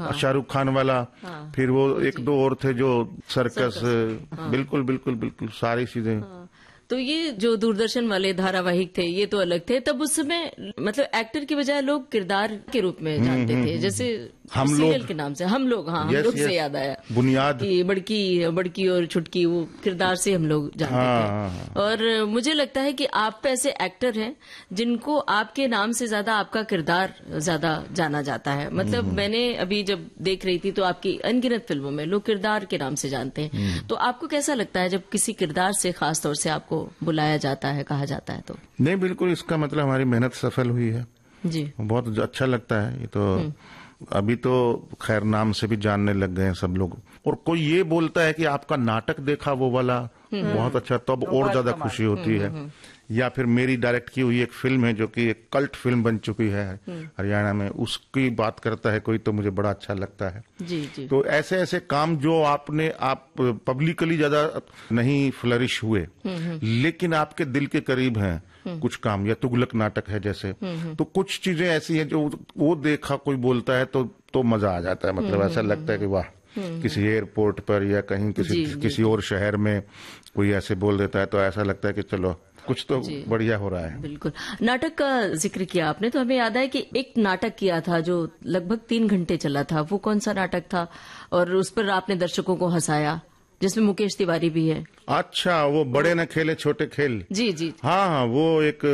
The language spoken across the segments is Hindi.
शाहरुख खान वाला, फिर वो एक दो और थे जो सर्कस, बिल्कुल बिल्कुल बिल्कुल सारी चीजें। तो ये जो दूरदर्शन वाले धारावाहिक थे ये तो अलग थे, तब उस समय मतलब एक्टर की बजाय लोग किरदार के रूप में जानते थे, जैसे हम सीरियल लोग के नाम से हम लोग, हम लोग से याद आया बुनियाद कि बड़की और छुटकी, वो किरदार से हम लोग जानते थे। और मुझे लगता है कि आप ऐसे एक्टर हैं जिनको आपके नाम से ज्यादा आपका किरदार ज्यादा जाना जाता है। मतलब मैंने अभी जब देख रही थी तो आपकी अनगिनत फिल्मों में लोग किरदार के नाम से जानते हैं। तो आपको कैसा लगता है जब किसी किरदार से खास तौर से आपको बुलाया जाता है, कहा जाता है? तो नहीं, बिल्कुल इसका मतलब हमारी मेहनत सफल हुई है जी, बहुत अच्छा लगता है। ये तो अभी तो खैर नाम से भी जानने लग गए हैं सब लोग, और कोई ये बोलता है कि आपका नाटक देखा वो वाला बहुत अच्छा, तब और ज्यादा खुशी होती है। या फिर मेरी डायरेक्ट की हुई एक फिल्म है जो कि एक कल्ट फिल्म बन चुकी है हरियाणा में, उसकी बात करता है कोई तो मुझे बड़ा अच्छा लगता है। जी। तो ऐसे ऐसे काम जो आप पब्लिकली ज्यादा नहीं फ्लरिश हुए लेकिन आपके दिल के करीब हैं, कुछ काम, या तुगलक नाटक है जैसे, तो कुछ चीजें ऐसी हैं जो वो देखा कोई बोलता है तो मजा आ जाता है। मतलब ऐसा लगता है कि वाह, किसी एयरपोर्ट पर या कहीं किसी और शहर में कोई ऐसे बोल देता है तो ऐसा लगता है कि चलो कुछ तो बढ़िया हो रहा है। बिल्कुल। नाटक का जिक्र किया आपने तो हमें याद है कि एक नाटक किया था जो लगभग 3 घंटे चला था। वो कौन सा नाटक था और उस पर आपने दर्शकों को हंसाया, जिसमें मुकेश तिवारी भी है? अच्छा, वो बड़े न खेले छोटे खेल। जी। हाँ, वो एक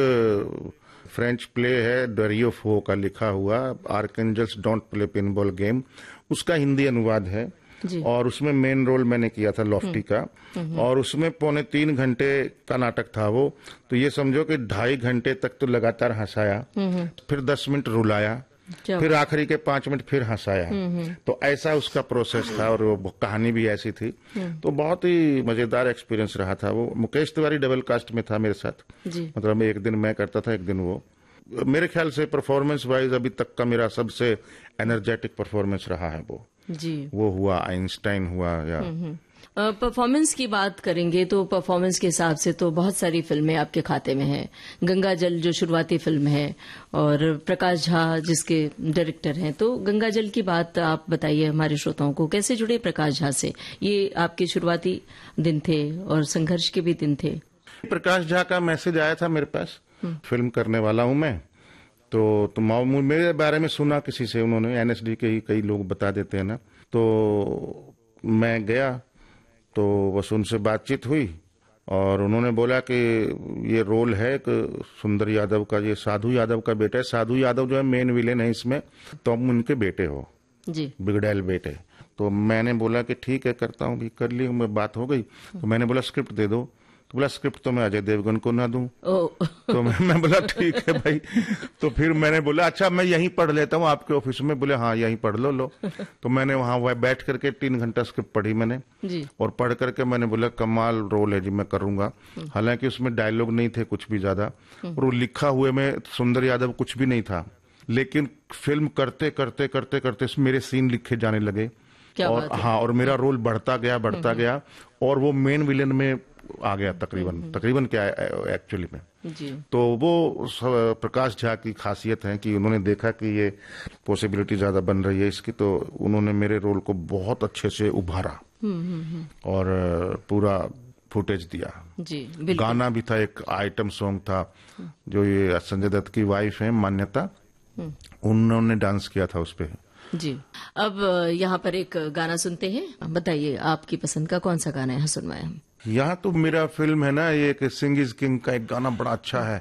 फ्रेंच प्ले है, डरियो फो का लिखा हुआ, archangels don't play pinball game, उसका हिंदी अनुवाद है। और उसमें मेन रोल मैंने किया था लॉफ्टी का, और उसमें 2.25 घंटे का नाटक था वो। तो ये समझो कि 2.5 घंटे तक तो लगातार हंसाया, फिर 10 मिनट रुलाया, फिर आखिरी के 5 मिनट फिर हंसाया। तो ऐसा उसका प्रोसेस था, और वो कहानी भी ऐसी थी। तो बहुत ही मजेदार एक्सपीरियंस रहा था वो। मुकेश तिवारी डबल कास्ट में था मेरे साथ, मतलब एक दिन मैं करता था, एक दिन वो। मेरे ख्याल से परफॉर्मेंस वाइज अभी तक का मेरा सबसे एनर्जेटिक परफॉर्मेंस रहा है वो। वो हुआ, आइंस्टाइन हुआ। या परफॉर्मेंस की बात करेंगे तो परफॉर्मेंस के हिसाब से तो बहुत सारी फिल्में आपके खाते में हैं। गंगा जल जो शुरुआती फिल्म है, और प्रकाश झा जिसके डायरेक्टर हैं। तो गंगा जल की बात आप बताइए हमारे श्रोताओं को, कैसे जुड़े प्रकाश झा से? ये आपके शुरुआती दिन थे और संघर्ष के भी दिन थे। प्रकाश झा का मैसेज आया था मेरे पास, फिल्म करने वाला हूं मैं, तो मेरे बारे में सुना किसी से, उन्होंने एनएसडी के ही कई लोग बता देते हैं ना, तो मैं गया, तो बस उनसे बातचीत हुई और उन्होंने बोला कि ये रोल है एक सुंदर यादव का, ये साधु यादव का बेटा है। साधु यादव जो है मेन विलेन है इसमें, तो हम उनके बेटे हो जी, बिगड़ैल बेटे। तो मैंने बोला कि ठीक है करता हूँ भी, कर ली, बात हो गई। तो मैंने बोला स्क्रिप्ट दे दो, तो बोला स्क्रिप्ट तो मैं अजय देवगन को ना दूं। तो मैं बोला ठीक है भाई। तो फिर मैंने बोला अच्छा मैं यहीं पढ़ लेता हूँ आपके ऑफिस में। बोले हाँ यहीं पढ़ लो। तो मैंने वहां बैठ करके 3 घंटा स्क्रिप्ट पढ़ी मैंने जी। और पढ़ करके मैंने बोला कमाल रोल है जी, मैं करूंगा। हालांकि उसमें डायलॉग नहीं थे कुछ भी ज्यादा, और वो लिखा हुए में सुंदर यादव कुछ भी नहीं था, लेकिन फिल्म करते करते करते करते मेरे सीन लिखे जाने लगे। और हाँ, और मेरा रोल बढ़ता गया और वो मेन विलेन में आ गया तकरीबन क्या एक्चुअली में जी। तो वो प्रकाश झा की खासियत है कि उन्होंने देखा कि ये पॉसिबिलिटी ज्यादा बन रही है इसकी, तो उन्होंने मेरे रोल को बहुत अच्छे से उभारा और पूरा फुटेज दिया जी। गाना भी था, एक आइटम सॉन्ग था जो ये संजय दत्त की वाइफ है मान्यता, उन्होंने डांस किया था उस पे जी। अब यहाँ पर एक गाना सुनते हैं, बताइए आपकी पसंद का कौन सा गाना है, सुनवाए हम। यहाँ तो मेरा फिल्म है ना, ये एक सिंग इज किंग का एक गाना बड़ा अच्छा है,